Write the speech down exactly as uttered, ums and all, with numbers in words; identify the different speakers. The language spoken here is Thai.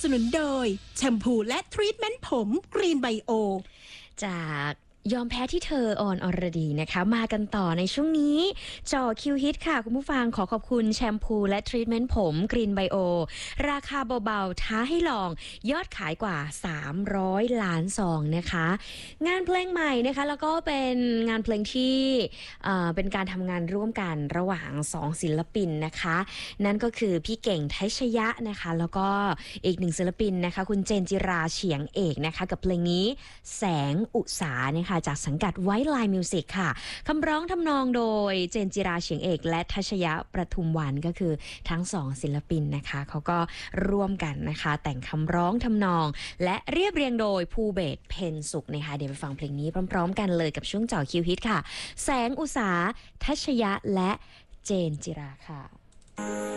Speaker 1: สนุนโดยแชมพูและทรีทเมนต์ผมกรีนไบโอ
Speaker 2: จากยอมแพ้ที่เธอออนอรดีนะคะมากันต่อในช่วงนี้จ่อคิวฮิตค่ะคุณผู้ฟังขอขอบคุณแชมพูและทรีทเมนต์ผมกรีนไบโอราคาเบาๆท้าให้ลองยอดขายกว่าสามร้อยล้านซองนะคะงานเพลงใหม่นะคะแล้วก็เป็นงานเพลงที่เอ่อเป็นการทำงานร่วมกันระหว่างสองศิลปินนะคะนั่นก็คือพี่เก่งทัชยะนะคะแล้วก็อีกหนึ่งศิลปินนะคะคุณเจนจิราเฉียงเอกนะคะกับเพลงนี้แสงอุสานะคะจากสังกัดไวท์ไลน์มิวสิกค่ะคำร้องทำนองโดยเจนจิราเฉียงเอกและทัชยะประทุมวันก็คือทั้งสองศิลปินนะคะเขาก็ร่วมกันนะคะแต่งคำร้องทำนองและเรียบเรียงโดยภูเบศรเพ็ญสุขนะคะเดี๋ยวไปฟังเพลงนี้พร้อมๆกันเลยกับช่วงเจาะคิวฮิตค่ะแสงอุสาทัชยะและเจนจิราค่ะ